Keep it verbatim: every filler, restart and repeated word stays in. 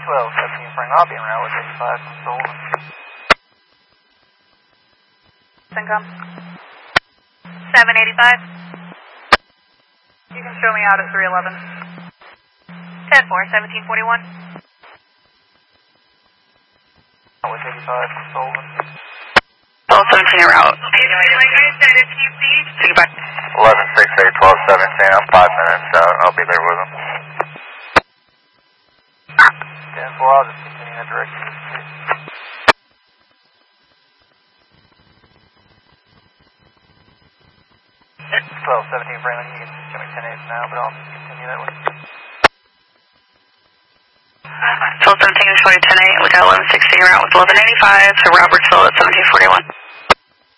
twelve seventeen Frank, I'll be around with eighty-five from Sullivan. Income. seven eighty-five. You can show me out at three eleven. ten four, seventeen forty-one. With eighty-five from Sullivan. twelve seventeen, you're out. Take it back. eleven six eight, twelve seventeen, I'm five minutes out. I'll be there with him. ten four, I'll just continue that direction. twelve seventeen Franklin, you can show me ten eight now, but I'll continue that way. twelve seventeen, show you ten eight, look at eleven sixty, you're out with eleven eighty-five, so Robertsville at seventeen forty-one.